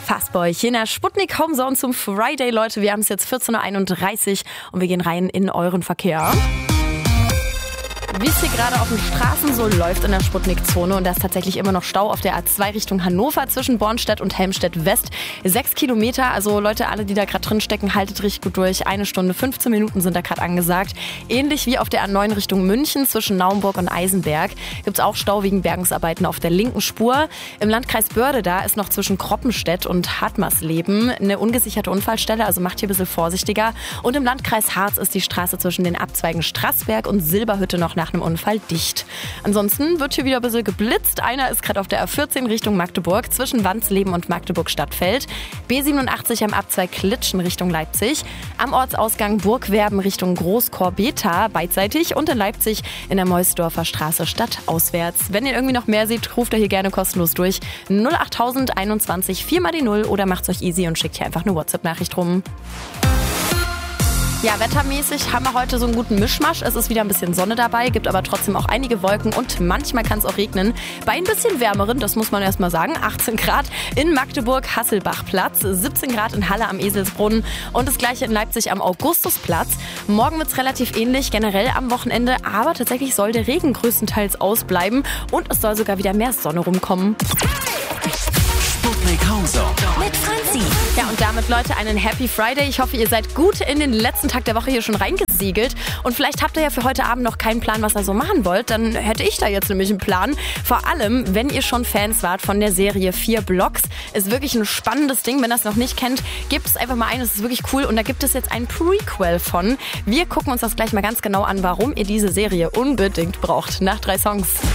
Fastboy hier in der Sputnik Homezone zum Friday, Leute. Wir haben es jetzt 14.31 Uhr und wir gehen rein in euren Verkehr. Wie es hier gerade auf den Straßen so läuft in der Sputnik-Zone, und da ist tatsächlich immer noch Stau auf der A2 Richtung Hannover zwischen Bornstedt und Helmstedt-West. 6 Kilometer, also Leute, alle, die da gerade drin stecken, haltet richtig gut durch. 1 Stunde, 15 Minuten sind da gerade angesagt. Ähnlich wie auf der A9 Richtung München zwischen Naumburg und Eisenberg gibt es auch Stau wegen Bergungsarbeiten auf der linken Spur. Im Landkreis Börde da ist noch zwischen Kroppenstedt und Hartmarsleben eine ungesicherte Unfallstelle, also macht hier ein bisschen vorsichtiger. Und im Landkreis Harz ist die Straße zwischen den Abzweigen Straßberg und Silberhütte noch nach einem Unfall dicht. Ansonsten wird hier wieder ein bisschen geblitzt. Einer ist gerade auf der A14 Richtung Magdeburg zwischen Wandsleben und Magdeburg-Stadtfeld. B87 am Abzweig Klitschen Richtung Leipzig. Am Ortsausgang Burgwerben Richtung Großkorbeta beidseitig und in Leipzig in der Meusdorfer Straße stadtauswärts. Wenn ihr irgendwie noch mehr seht, ruft ihr hier gerne kostenlos durch. 08000 21 4 mal die 0 oder macht's euch easy und schickt hier einfach eine WhatsApp-Nachricht rum. Ja, wettermäßig haben wir heute so einen guten Mischmasch. Es ist wieder ein bisschen Sonne dabei, gibt aber trotzdem auch einige Wolken und manchmal kann es auch regnen. Bei ein bisschen wärmeren, das muss man erst mal sagen, 18 Grad in Magdeburg, Hasselbachplatz, 17 Grad in Halle am Eselsbrunnen und das gleiche in Leipzig am Augustusplatz. Morgen wird es relativ ähnlich, generell am Wochenende, aber tatsächlich soll der Regen größtenteils ausbleiben und es soll sogar wieder mehr Sonne rumkommen. Sputnik Homezone mit Franzi. Ja, und damit, Leute, einen Happy Friday. Ich hoffe, ihr seid gut in den letzten Tag der Woche hier schon reingesiegelt. Und vielleicht habt ihr ja für heute Abend noch keinen Plan, was ihr so machen wollt. Dann hätte ich da jetzt nämlich einen Plan. Vor allem, wenn ihr schon Fans wart von der Serie 4 Blocks. Ist wirklich ein spannendes Ding. Wenn ihr das noch nicht kennt, gebt es einfach mal ein. Es ist wirklich cool. Und da gibt es jetzt ein Prequel von. Wir gucken uns das gleich mal ganz genau an, warum ihr diese Serie unbedingt braucht. Nach 3 Songs.